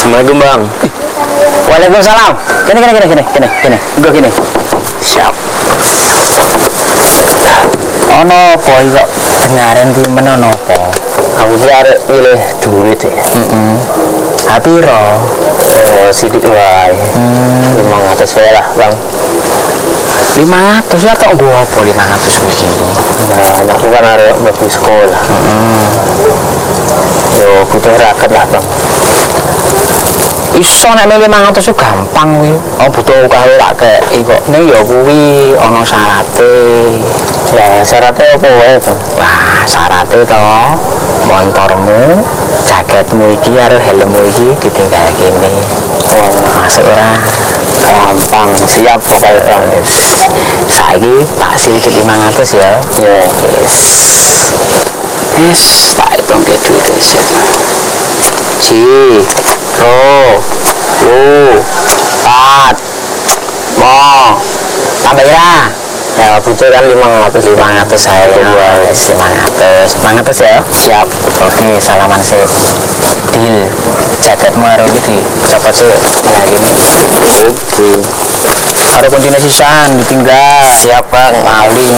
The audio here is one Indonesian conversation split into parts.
Assalamualaikum bang. Waalaikumsalam. Gini. Gue gini. Siap. Ono apa kok dengaran kuwi menono apa? Aku sih arek milih duit ya. Apiro? Sidik wae. 500 wae lah bang. 500 ya tok gua apa 500 kuwi. Nah, anakku kan arek mlebu sekolah. Yo butuh raket lah bang. Iso nek 500 ku gampang kuwi. Oh butuh kae lak kei kok. Ning ya kuwi ana syarate. Lah syaratnya apa wae bang? Wah, syarate to montormu, jaketmu iki karo helmmu iki ditinggal kene. Oh, Masuk ora? gampang. Siap pokoknya bang. Saiki tak sikit 500 ya. Ya. Tak hitung ke duit aja. Ro. Pat. Mo. Tambah ya. Ya butuh kan 500 saya. 500 ya. Siap. Oke, salaman sih. Deal. Jaketmu karo iki copot sih. Lah gini. Oke. Karo kuncine sisan ditinggal. Siap bang. Paling.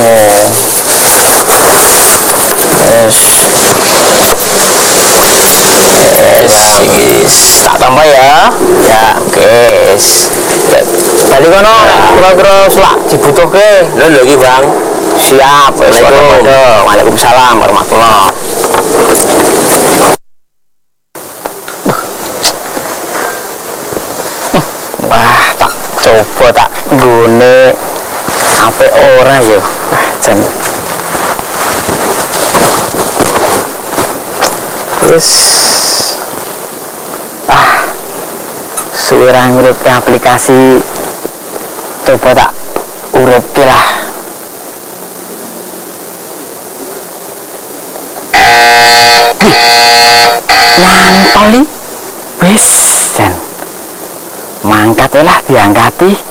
Tak tambah ya. Ya. Oke. Balik kono kira-kira selak dibutuhke. Lo lagi bang. Siap. Assalamualaikum. Waalaikumsalam warahmatullahi. Wah, tak coba tak gune apa ora ya. Jan. Terus suara ngurut aplikasi coba tak urut lah. Mantap nih wis jan mangkat lah diangkati